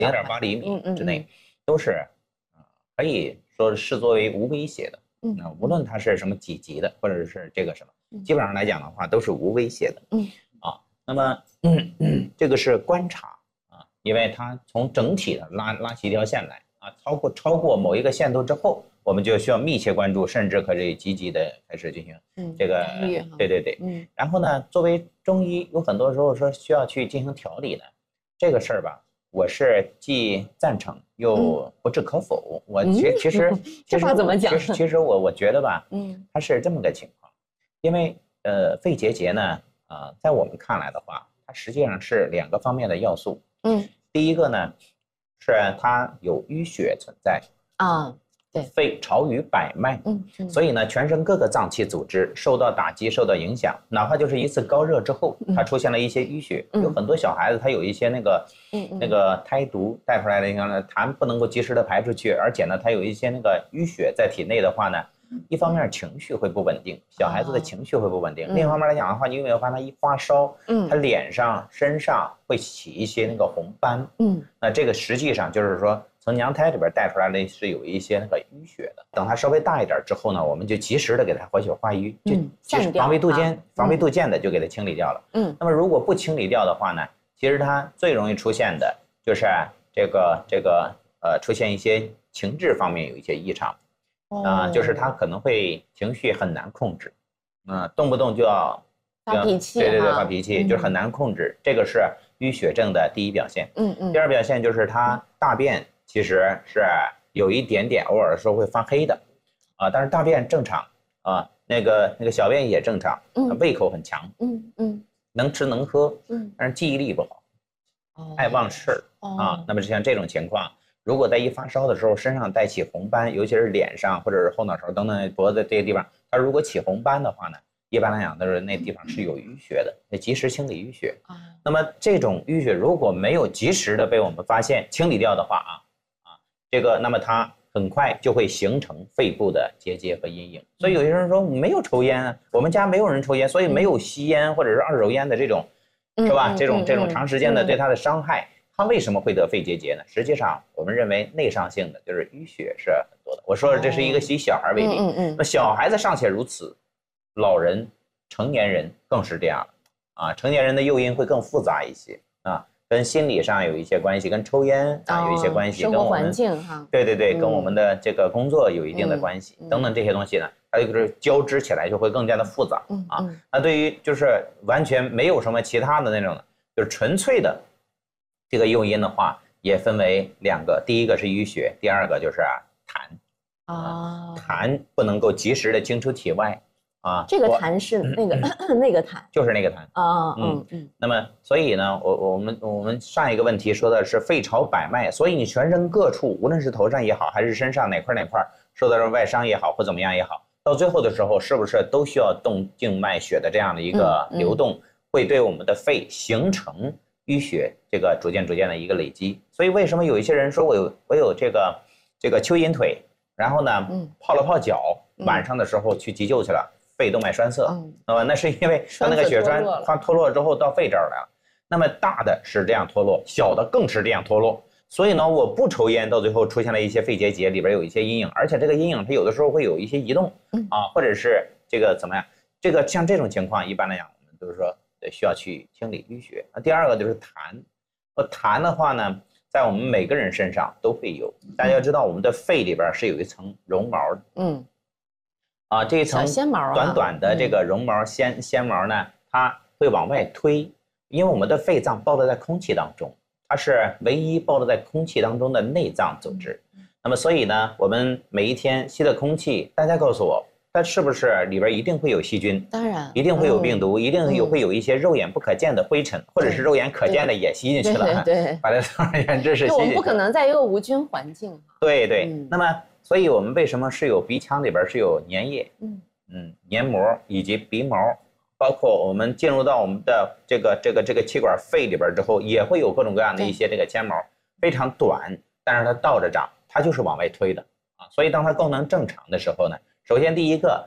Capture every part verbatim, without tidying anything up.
零点八厘米之内，都是啊可以说视作为无威胁的。嗯，那无论它是什么几级的，或者是这个什么，基本上来讲的话都是无威胁的。嗯，啊，那么嗯嗯这个是观察啊，因为它从整体的拉拉起一条线来啊，超过超过某一个限度之后，我们就需要密切关注，甚至可以积极的开始进行这个。嗯、对对对。嗯。然后呢，作为中医，有很多时候说需要去进行调理的，这个事儿吧。我是既赞成又不置可否。我其其实这话怎么讲？ 其实其实我我觉得吧，嗯，它是这么个情况，因为呃肺结节呢，啊，在我们看来的话，它实际上是两个方面的要素。嗯，第一个呢，是它有淤血存在啊。对，肺巢于百脉，嗯，嗯所以呢，全身各个脏器组织受到打击、受到影响，哪怕就是一次高热之后，它出现了一些淤血，嗯、有很多小孩子他有一些那个，嗯嗯、那个胎毒带出来的，你看呢，痰不能够及时的排出去，而且呢，他有一些那个淤血在体内的话呢，一方面情绪会不稳定，小孩子的情绪会不稳定，哦、另一方面来讲的话，你有没有发现他一发烧，嗯，他脸上、身上会起一些那个红斑，嗯，那这个实际上就是说。从娘胎里边带出来的是有一些那个淤血的，等它稍微大一点之后呢，我们就及时的给它活血化瘀，就其实防微杜渐、防微杜渐的就给它清理掉了。嗯，那么如果不清理掉的话呢，其实它最容易出现的就是这个这个呃出现一些情志方面有一些异常，啊、呃，就是他可能会情绪很难控制，啊、呃，动不动就要发脾气， 对对对，发脾气、嗯、就是很难控制，这个是淤血症的第一表现。嗯嗯，第二表现就是他大便。其实是有一点点，偶尔的时候会发黑的，啊，但是大便正常啊，那个那个小便也正常，嗯，胃口很强，嗯嗯，能吃能喝，嗯，但是记忆力不好，哦，爱忘事儿、哦、啊。那么像这种情况，如果在一发烧的时候身上带起红斑，尤其是脸上或者是后脑勺等等脖子这些地方，它如果起红斑的话呢，一般来讲都是那地方是有淤血的，得及时清理淤血。啊，那么这种淤血如果没有及时的被我们发现清理掉的话啊。这个，那么它很快就会形成肺部的结节和阴影。所以有些人说没有抽烟啊，我们家没有人抽烟，所以没有吸烟或者是二手烟的这种，是吧？这种这种长时间的对它的伤害，它为什么会得肺结节呢？实际上，我们认为内伤性的就是淤血是很多的。我说这是一个以小孩为例，那小孩子尚且如此，老人、成年人更是这样啊。成年人的诱因会更复杂一些啊。跟心理上有一些关系，跟抽烟啊有一些关系， 生活环境哈， 对对对，跟我们的这个工作有一定的关系，等等这些东西呢，它就是交织起来就会更加的复杂啊。那对于就是完全没有什么其他的那种，就是纯粹的这个诱因的话，也分为两个，第一个是淤血，第二个就是痰啊，痰不能够及时的清出体外。啊， 这个痰是那个、嗯、那个痰， 就是那个痰啊，嗯嗯。那么，所以呢，我我们我们上一个问题说的是肺巢百脉，所以你全身各处，无论是头上也好，还是身上哪块哪块受到外伤也好，或怎么样也好，到最后的时候，是不是都需要动静脉血的这样的一个流动，嗯嗯、会对我们的肺形成淤血，这个逐渐逐渐的一个累积。所以为什么有一些人说我有我有这个这个蚯蚓腿，然后呢，嗯、泡了泡脚，晚上的时候去急救去了。肺动脉栓塞，那么那是因为它那个血栓它脱落之后到肺这儿来了，那么大的是这样脱落，小的更是这样脱落。所以呢，我不抽烟，到最后出现了一些肺结节，里边有一些阴影，而且这个阴影它有的时候会有一些移动啊，或者是这个怎么样？这个像这种情况，一般来讲，我们就是说需要去清理淤血。那第二个就是痰，呃，痰的话呢，在我们每个人身上都会有。大家要知道，我们的肺里边是有一层绒毛的，嗯。啊，这一层短短的这个绒毛纤纤毛呢，它会往外推，因为我们的肺脏暴露在空气当中，它是唯一暴露在空气当中的内脏组织。那么所以呢，我们每一天吸的空气，大家告诉我，它是不是里边一定会有细菌？ 当然， 一定会有病毒，一定有会有一些肉眼不可见的灰尘，或者是肉眼可见的也吸进去了。 对对， 把它总而言之是吸进去了。 我们不可能在一个无菌环境。 对对，那么。所以我们为什么是有鼻腔里边是有粘液，嗯嗯，黏膜以及鼻毛，包括我们进入到我们的这个这个这个气管肺里边之后，也会有各种各样的一些这个纤毛，非常短，但是它倒着长，它就是往外推的啊。所以当它功能正常的时候呢，首先第一个，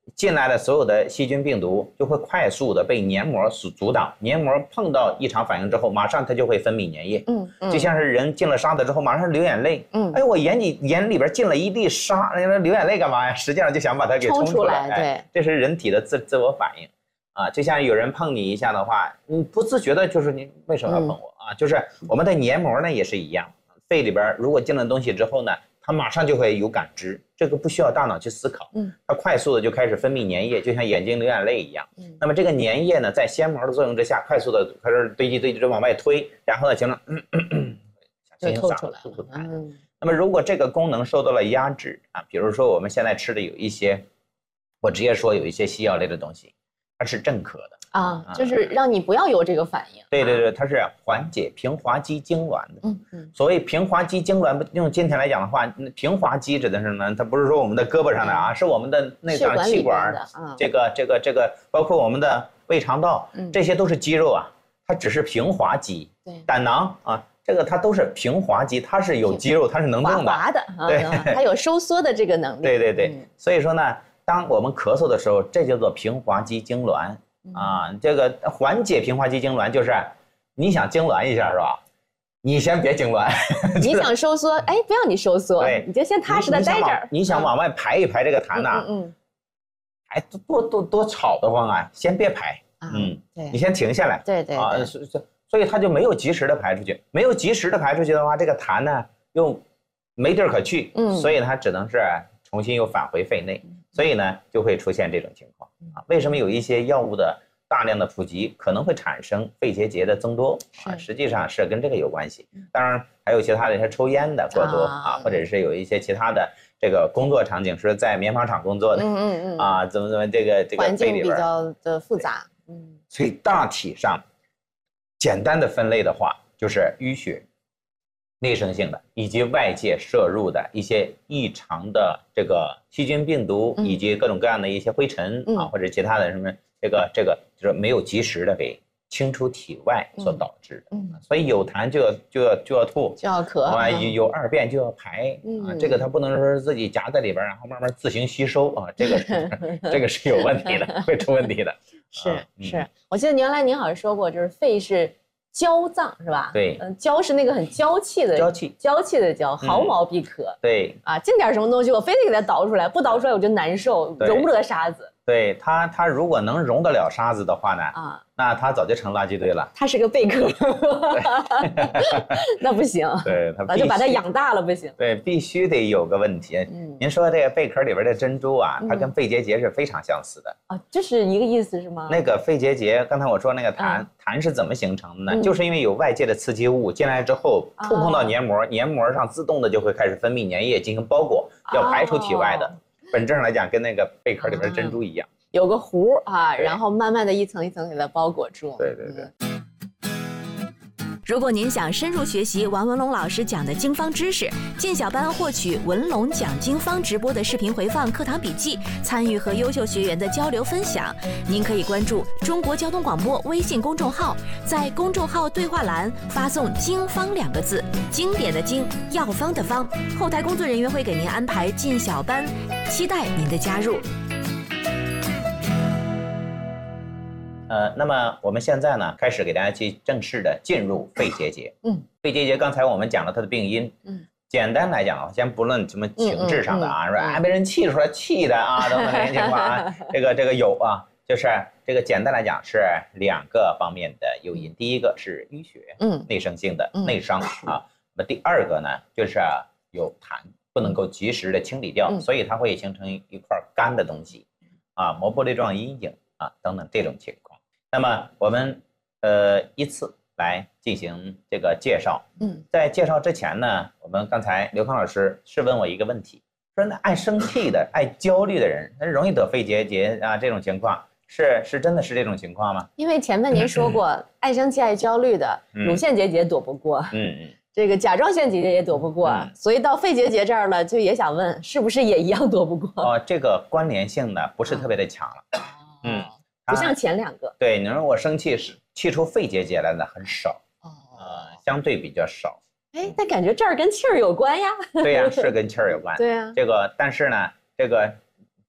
进来的所有的细菌病毒就会快速的被黏膜所阻挡，黏膜碰到异常反应之后，马上它就会分泌粘液。嗯嗯，就像是人进了沙子之后，马上流眼泪。嗯，哎，我眼里眼里边进了一地沙，那流眼泪干嘛呀？实际上就想把它给冲出来。 对， 哎，这是人体的自自我反应。啊，就像有人碰你一下的话，你不自觉的就是你为什么要碰我、嗯、啊？就是我们的黏膜呢也是一样，肺里边如果进了东西之后呢，它马上就会有感知，这个不需要大脑去思考，嗯，它快速的就开始分泌粘液，就像眼睛流眼泪一样。嗯，那么这个粘液呢，在纤膜的作用之下，快速的开始堆积堆积，就往外推，然后呢，形成嗯嗯嗯， 就透出来了。 嗯，那么如果这个功能受到了压制啊，比如说我们现在吃的有一些，我直接说有一些西药类的东西。它是镇咳的啊，就是让你不要有这个反应。 对对对，它是缓解平滑肌痉挛的。嗯嗯。所谓平滑肌痉挛，用今天来讲的话，平滑肌指的是什么？它不是说我们的胳膊上的啊，是我们的内脏气管，这个这个这个，包括我们的胃肠道，这些都是肌肉啊。它只是平滑肌。对。胆囊啊，这个它都是平滑肌，它是有肌肉，它是能动的。 滑滑的。对。它有收缩的这个能力。 对对对。所以说呢。当我们咳嗽的时候，这叫做平滑肌痉挛啊。这个缓解平滑肌痉挛，就是你想痉挛一下是吧？你先别痉挛。 你想收缩，哎，不要你收缩，对，你就先踏实的待着。 你想往外排一排这个痰呐，嗯，哎，多多多吵得慌啊！先别排，嗯，对，你先停下来， 对对啊， 所所以它就没有及时的排出去，没有及时的排出去的话，这个痰呢又没地儿可去，嗯，所以它只能是重新又返回肺内。所以呢，就会出现这种情况啊。为什么有一些药物的大量的普及可能会产生肺结节的增多啊？实际上是跟这个有关系。当然还有其他的一些抽烟的过多啊，或者是有一些其他的这个工作场景是在棉纺厂工作的，嗯嗯嗯啊，怎么怎么这个这个环境比较的复杂， 嗯。所以大体上，简单的分类的话，就是淤血。内生性的以及外界摄入的一些异常的这个细菌病毒，以及各种各样的一些灰尘、嗯、啊，或者其他的什么这个这个就是没有及时的给清出体外所导致的。嗯，所以有痰就要就要就要吐， 就要咳啊，有有二便就要排、嗯、啊，这个它不能说自己夹在里边，然后慢慢自行吸收啊，这个是这个是有问题的，会出问题的。 是、啊嗯、是，我记得原来您好像说过，就是肺是。娇脏是吧？ 对， 嗯，娇是那个很娇气的娇气， 娇气的娇，毫毛必可。 嗯、对啊，进点什么东西，我非得给它倒出来，不倒出来我就难受，容不得沙子。 对它，它如果能容得了沙子的话呢，啊，那它早就成垃圾堆了。 它是个贝壳，那不行。 对，它就把它养大了不行。 对，必须得有个问题。嗯，您说这个贝壳里边的珍珠啊，它跟肺结节是非常相似的。 啊，这是一个意思是吗？ 那个肺结节，刚才我说那个痰，痰是怎么形成的呢？就是因为有外界的刺激物进来之后，触碰到黏膜，黏膜上自动的就会开始分泌粘液进行包裹，要排出体外的。本质上来讲，跟那个贝壳里边珍珠一样， 有个核啊，然后慢慢的一层一层给它包裹住。 对对对。 如果您想深入学习王文龙老师讲的经方知识，进小班获取文龙讲经方直播的视频回放、课堂笔记，参与和优秀学员的交流分享，您可以关注中国交通广播微信公众号，在公众号对话栏发送经方两个字，经典的经，药方的方，后台工作人员会给您安排进小班，期待您的加入。 呃，那么我们现在呢，开始给大家去正式的进入肺结节。嗯，肺结节刚才我们讲了它的病因。嗯，简单来讲啊，先不论什么情志上的啊，说啊被人气出来气的啊等等这些情况啊，这个这个有啊，就是这个简单来讲是两个方面的诱因。第一个是淤血，嗯，内生性的内伤啊。那么第二个呢，就是有痰不能够及时的清理掉，所以它会形成一块干的东西啊，磨玻璃状阴影啊等等这种情况。那么我们呃依次来进行这个介绍。嗯，在介绍之前呢，我们刚才刘康老师是问我一个问题，说那爱生气的、爱焦虑的人，他容易得肺结节啊，这种情况是是真的是这种情况吗？ 因为前面您说过，爱生气、爱焦虑的乳腺结节躲不过，嗯嗯，这个甲状腺结节也躲不过，嗯、所以到肺结节这儿了，就也想问，是不是也一样躲不过？ 哦，这个关联性呢不是特别的强了，哦、 嗯。不像前两个， 对，你说我生气是气出肺结节来的很少，哦，呃，相对比较少。 哎，但感觉这儿跟气儿有关呀。 对呀，是跟气儿有关。 对呀， 这个但是呢，这个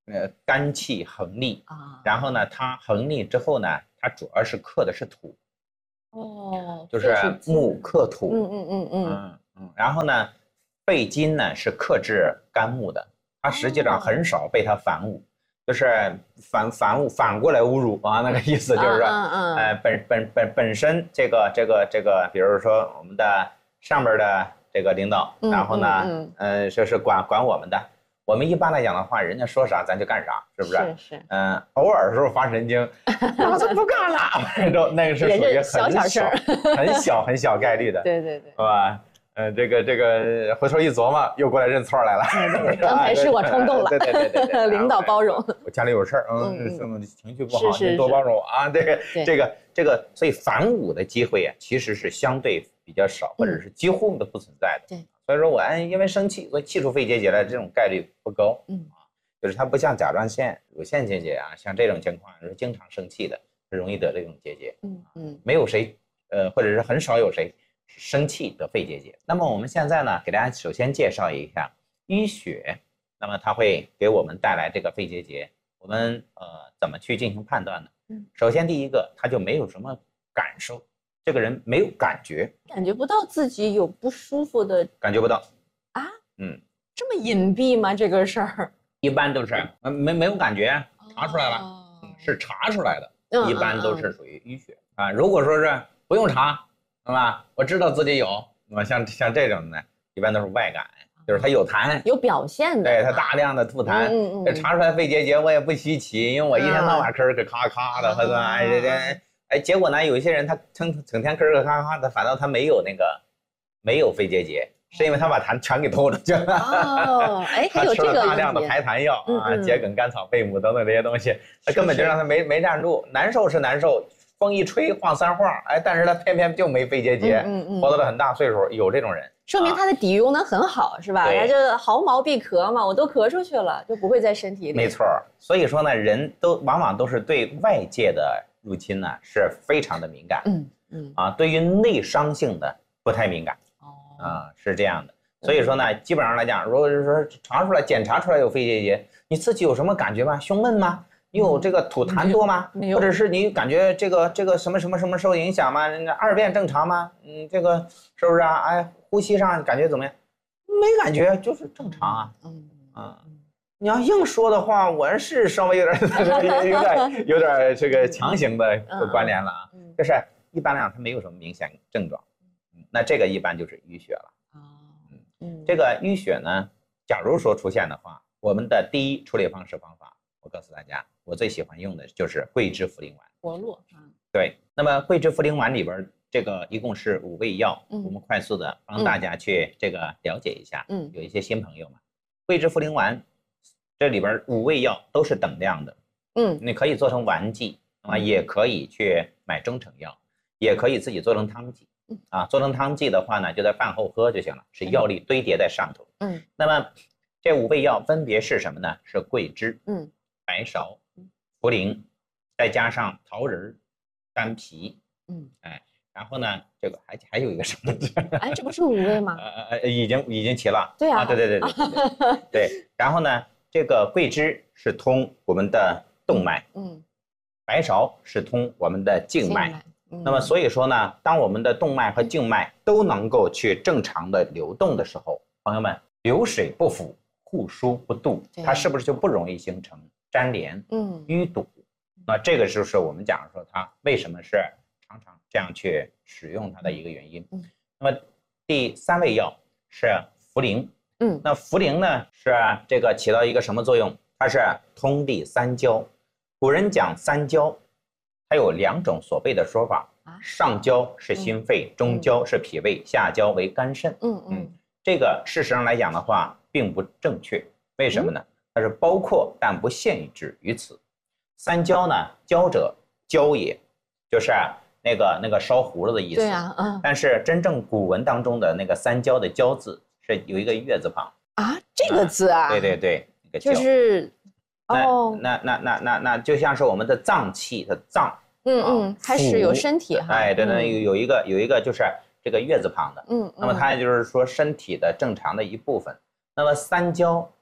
呃肝气横逆啊，然后呢，它横逆之后呢，它主要是克的是土，哦，就是木克土，嗯嗯嗯嗯嗯嗯，然后呢，肺金呢是克制肝木的，它实际上很少被它反侮，就是反反侮反过来侮辱啊，那个意思就是说，嗯嗯，呃本本本本身这个这个这个，比如说我们的上边的这个领导，然后呢，嗯呃就是管管我们的。我们一般来讲的话，人家说啥咱就干啥，是不是？ 是是。 嗯，偶尔的时候发神经，老子不干了，都那个是属于很小小很小很小概率的。 对对对， 是吧？呃，这个这个回头一琢磨，又过来认错来了。 对对，刚才是我冲动了。 对对对对对， 领导包容。 我家里有事儿，嗯，情绪不好，你多包容我啊。这个这个这个，所以反侮的机会啊，其实是相对比较少，或者是几乎都不存在的。 对。 所以说我哎，因为生气，所以气出肺结节来，这种概率不高。嗯啊，就是它不像甲状腺、乳腺结节啊，像这种情况是经常生气的，是容易得这种结节。嗯嗯，没有谁，呃，或者是很少有谁生气得肺结节。那么我们现在呢，给大家首先介绍一下淤血，那么它会给我们带来这个肺结节，我们呃怎么去进行判断呢？嗯，首先第一个，它就没有什么感受。这个人没有感觉， 感觉不到自己有不舒服的， 感觉不到啊，嗯，这么隐蔽吗？这个事儿一般都是没没有感觉，查出来了，哦、是查出来的，嗯、一般都是属于淤血、嗯、啊。如果说是不用查，是吧？我知道自己有，那么像像这种的，一般都是外感，就是他有痰， 有表现的， 对他大量的吐痰，嗯嗯，查出来肺结节我也不稀奇，因为我一天到晚咳咳咔咔的，他说哎这这。哎，结果呢？有一些人他整整天咳咳咔咔的，反倒他没有那个没有肺结节，是因为他把痰全给吐出去了。 哦，哎，还有这个大量的排痰药啊，桔梗、甘草、贝母等等这些东西，他根本就让他没没站住，难受是难受，风一吹晃三晃，哎，但是他偏偏就没肺结节，活到了很大岁数，有这种人， 说明他的抵御功能很好，是吧？他就毫毛必咳嘛，我都咳出去了，就不会在身体里。 没错，所以说呢，人都往往都是对外界的入侵呢是非常的敏感，嗯嗯啊，对于内伤性的不太敏感，哦啊是这样的，所以说呢，基本上来讲，如果是说查出来检查出来有肺结节，你自己有什么感觉吗？胸闷吗？你有这个吐痰多吗？或者是你感觉这个这个什么什么什么受影响吗？二便正常吗？嗯，这个是不是啊？哎，呼吸上感觉怎么样？没感觉，就是正常啊，嗯啊。你要硬说的话，我是稍微有点有点有点这个强行的关联了啊。就是一般来讲，它没有什么明显症状，那这个一般就是淤血了。嗯，这个淤血呢，假如说出现的话，我们的第一处理方式方法，我告诉大家，我最喜欢用的就是桂枝茯苓丸。 活络啊。 对，那么桂枝茯苓丸里边这个一共是五味药，我们快速的帮大家去这个了解一下。嗯，有一些新朋友嘛，桂枝茯苓丸。这里边五味药都是等量的，嗯，你可以做成丸剂啊，也可以去买中成药，也可以自己做成汤剂，啊，做成汤剂的话呢，就在饭后喝就行了，是药力堆叠在上头，嗯，那么这五味药分别是什么呢？是桂枝，嗯，白芍、茯苓，再加上桃仁、丹皮，嗯，哎，然后呢，这个还还有一个什么？ 哎，这不是五味吗？ 呃呃，已经已经齐了， 对啊， 对对对对对，对，然后呢？这个桂枝是通我们的动脉，嗯，白芍是通我们的静脉，嗯、那么所以说呢，当我们的动脉和静脉都能够去正常的流动的时候，朋友们，流水不腐，户枢不蠹，它是不是就不容易形成粘连、嗯、淤堵？那这个就是我们讲说它为什么是常常这样去使用它的一个原因。嗯、那么第三味药是茯苓。嗯，那茯苓呢是这个起到一个什么作用？它是通利三焦。古人讲三焦，它有两种所谓的说法，上焦是心肺，中焦是脾胃，下焦为肝肾。嗯嗯，这个事实上来讲的话，并不正确。为什么呢？它是包括但不限制于此。三焦呢，焦者焦也，就是那个那个烧糊了的意思。 对啊，嗯。 但是真正古文当中的那个三焦的焦字。是有一个月字旁啊，这个字啊， 对对对，那个就是哦，那那那那那就像是我们的脏器的脏， 嗯嗯，还是有身体哈， 哎，对，那有有一个有一个就是这个月字旁的，嗯，那么它就是说身体的正常的一部分。那么三焦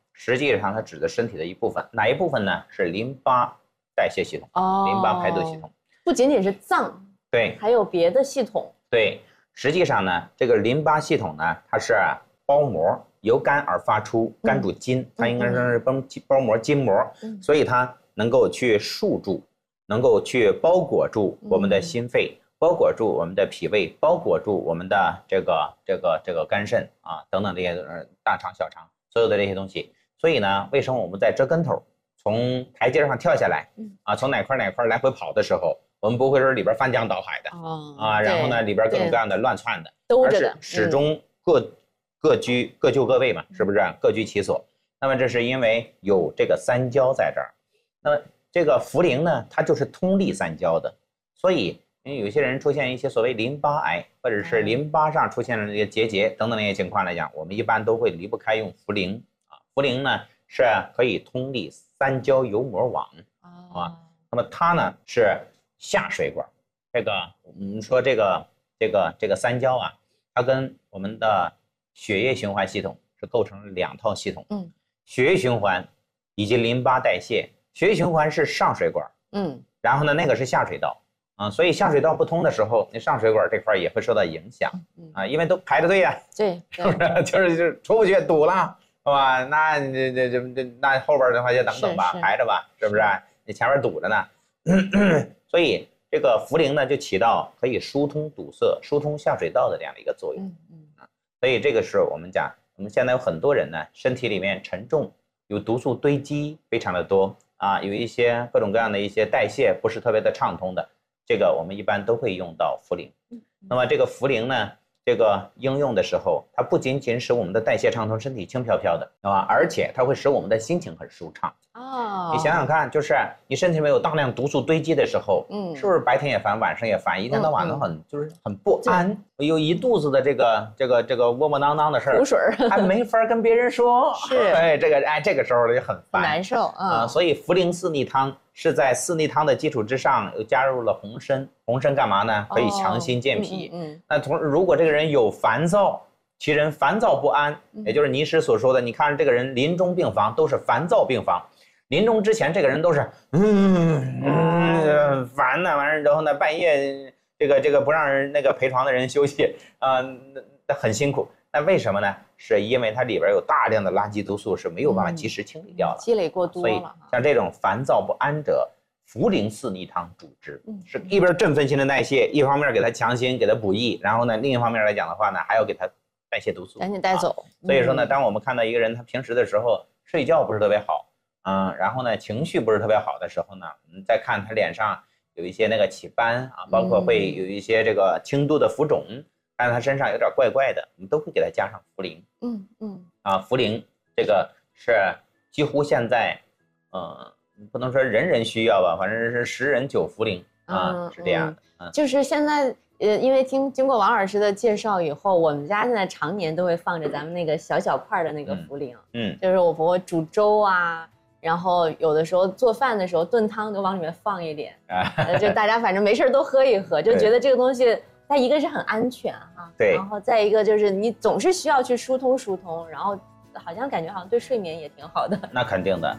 实际上它指的身体的一部分，哪一部分呢？是淋巴代谢系统，哦，淋巴排毒系统， 不仅仅是脏， 对， 还有别的系统。 对，实际上呢，这个淋巴系统呢，它是包膜，由肝而发出，肝主筋，嗯、它应该是包包膜筋膜，嗯、所以它能够去束住，能够去包裹住我们的心肺。嗯，包裹住我们的脾胃，包裹住我们的这个这个这个肝肾啊等等这些大肠小肠所有的这些东西。所以呢，为什么我们在折跟头从台阶上跳下来啊，从哪块哪块来回跑的时候，我们不会说里边翻江倒海的、哦、啊，然后呢里边各种各样的乱窜的，而是始终各、嗯、各居各就各位嘛，是不是？各居其所。那么这是因为有这个三焦在这儿。那么这个茯苓呢，它就是通利三焦的，所以。因为有些人出现一些所谓淋巴癌，或者是淋巴上出现了这些结节等等那些情况来讲，我们一般都会离不开用茯苓啊。茯苓呢是可以通利三焦油膜网啊。那么它呢是下水管，这个我们说这个这个这个三焦啊，它跟我们的血液循环系统是构成了两套系统。嗯，血液循环以及淋巴代谢，血液循环是上水管，嗯，然后呢那个是下水道。啊，所以下水道不通的时候，那上水管这块也会受到影响啊，因为都排着队呀， 对， 是不是？就是就是出不去，堵了，是吧？那这这这这那后边的话就等等吧，排着吧，是不是？你前面堵着呢，所以这个茯苓呢就起到可以疏通堵塞、疏通下水道的这样的一个作用。嗯嗯啊，所以这个是我们讲，我们现在有很多人呢，身体里面沉重，有毒素堆积非常的多啊，有一些各种各样的一些代谢不是特别的畅通的。这个我们一般都会用到茯苓，那么这个茯苓呢，这个应用的时候，它不仅仅使我们的代谢畅通，身体轻飘飘的，对吧？而且它会使我们的心情很舒畅。哦，你想想看，就是你身体里面有大量毒素堆积的时候，嗯，是不是白天也烦，晚上也烦，一天到晚都很、嗯、就是很不安，有一肚子的这个这个这个窝窝囊囊的事儿， 苦水还没法跟别人说， 是， 哎，这个哎这个时候就很烦， 难受啊、 呃。所以茯苓四逆汤是在四逆汤的基础之上又加入了红参，红参干嘛呢？可以强心健脾。哦、嗯, 嗯, 嗯，那同如果这个人有烦躁，其人烦躁不安，也就是倪师所说的，你看这个人临终病房都是烦躁病房。临终之前，这个人都是嗯嗯烦呢，完了然后呢，半夜这个这个不让人那个陪床的人休息啊、呃，那很辛苦。那为什么呢？是因为它里边有大量的垃圾毒素是没有办法及时清理掉的， 嗯、积累过多了。 所以像这种烦躁不安者，茯苓四逆汤主之，嗯、是一边振奋新陈代谢，一方面给它强心，给它补益，然后呢，另一方面来讲的话呢，还要给它代谢毒素， 赶紧带走。 啊、所以说呢，当我们看到一个人他平时的时候睡觉不是特别好。嗯，然后呢，情绪不是特别好的时候呢，我们再看他脸上有一些那个起斑啊，包括会有一些这个轻度的浮肿，但是他身上有点怪怪的，我们都会给他加上茯苓。嗯嗯，啊，茯苓这个是几乎现在，呃，不能说人人需要吧，反正是十人九茯苓啊，嗯、是这样的。嗯， 就是现在，呃，因为听经过王老师的介绍以后，我们家现在常年都会放着咱们那个小小块的那个茯苓，嗯，嗯就是我婆婆煮粥啊。然后有的时候做饭的时候炖汤都往里面放一点，呃、就大家反正没事都喝一喝，就觉得这个东西它一个是很安全哈， 对， 然后再一个就是你总是需要去疏通疏通，然后好像感觉好像对睡眠也挺好的。 那肯定的。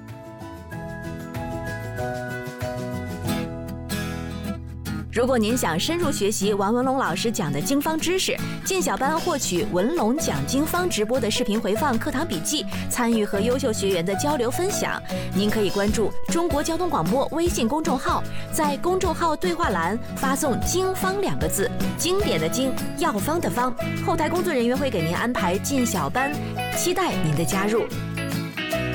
如果您想深入学习王文龙老师讲的经方知识，进小班获取文龙讲经方直播的视频回放、课堂笔记，参与和优秀学员的交流分享，您可以关注中国交通广播微信公众号，在公众号对话栏发送“经方”两个字，经典的经，药方的方，后台工作人员会给您安排进小班，期待您的加入。